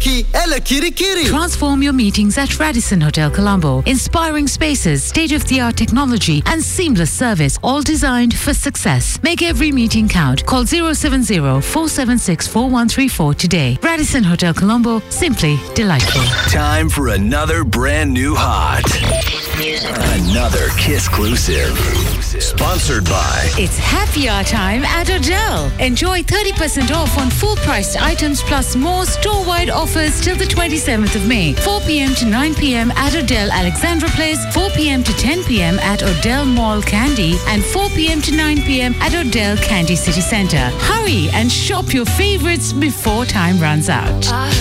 Kiriki, ella kirikiri. Transform your meetings at Radisson Hotel Colombo. Inspiring spaces, state-of-the-art technology and seamless service, all designed for success. Make every meeting count. Call 070-476-4134 today. Radisson Hotel Colombo, simply delightful. Time for another brand new hot. Another Kiss-clusive. Sponsored by... It's happy hour time at Odell. Enjoy 30% off on full-priced items plus more store-wide offers till the 27th of May. 4 p.m. to 9 p.m. at Odell Alexandra Place, 4 p.m. to 10 p.m. at Odell Mall Candy, and 4 p.m. to 9 p.m. at Odell Candy City Centre. Hurry and shop your favorites before time runs out.